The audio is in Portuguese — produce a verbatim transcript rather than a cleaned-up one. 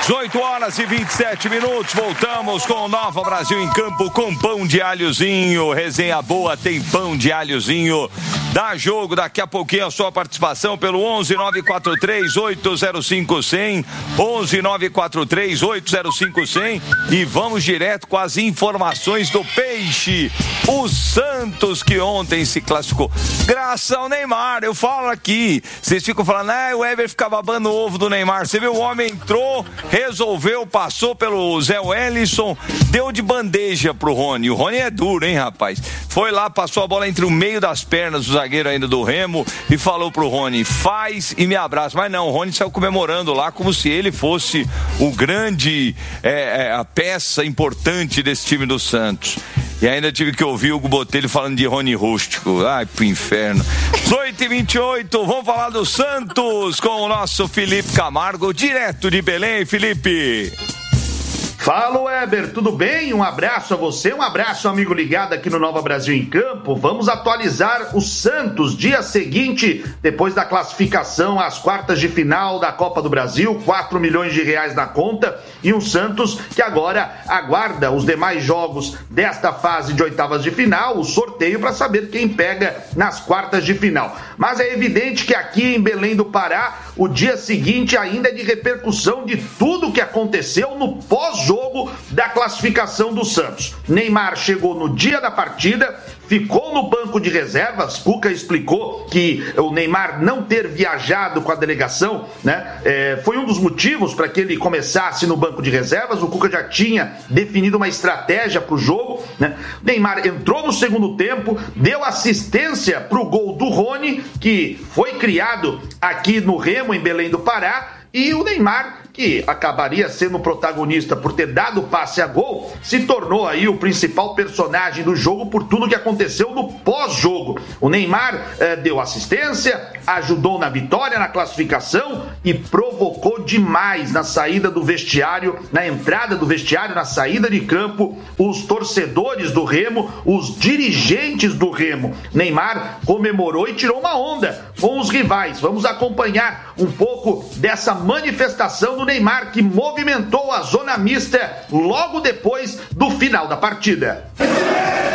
dezoito horas e vinte e sete minutos, voltamos com o Nova Brasil em Campo com pão de alhozinho, resenha boa, tem pão de alhozinho, dá jogo, daqui a pouquinho a sua participação pelo onze nove quatro três oito zero cinco zero zero, onze nove quatro três oito zero cinco zero zero e vamos direto com as informações do Peixe, o Santos que ontem se classificou, graças ao Neymar, eu falo aqui, vocês ficam falando, ah, o Weber fica babando o ovo do Neymar, você viu, o homem entrou, resolveu, passou pelo Zé Wellison, deu de bandeja pro Rony. O Rony é duro, hein, rapaz? Foi lá, passou a bola entre o meio das pernas do zagueiro ainda do Remo e falou pro Rony, faz e me abraça. Mas não, o Rony saiu comemorando lá como se ele fosse o grande, é, é, a peça importante desse time do Santos. E ainda tive que ouvir o Hugo Botelho falando de Rony Rústico. Ai, pro inferno. dezoito e vinte e oito, vamos falar do Santos com o nosso Felipe Camargo, direto de Belém. Felipe. Fala, Weber, tudo bem? Um abraço a você, um abraço, amigo ligado aqui no Nova Brasil em Campo. Vamos atualizar o Santos, dia seguinte, depois da classificação às quartas de final da Copa do Brasil, quatro milhões de reais na conta, e um Santos que agora aguarda os demais jogos desta fase de oitavas de final, o sorteio para saber quem pega nas quartas de final. Mas é evidente que aqui em Belém do Pará, o dia seguinte ainda é de repercussão de tudo que aconteceu no pós-jogo da classificação do Santos. Neymar chegou no dia da partida, ficou no banco de reservas. Cuca explicou que o Neymar não ter viajado com a delegação, né, é, foi um dos motivos para que ele começasse no banco de reservas. O Cuca já tinha definido uma estratégia para o jogo, né? Neymar entrou no segundo tempo, deu assistência para o gol do Rony, que foi criado aqui no Remo, em Belém do Pará, e o Neymar, que acabaria sendo protagonista por ter dado passe a gol, se tornou aí o principal personagem do jogo por tudo que aconteceu no pós-jogo. O Neymar eh, deu assistência, ajudou na vitória, na classificação e provocou demais na saída do vestiário, na entrada do vestiário, na saída de campo, os torcedores do Remo, os dirigentes do Remo. Neymar comemorou e tirou uma onda com os rivais. Vamos acompanhar um pouco dessa manifestação do Neymar, que movimentou a zona mista logo depois do final da partida.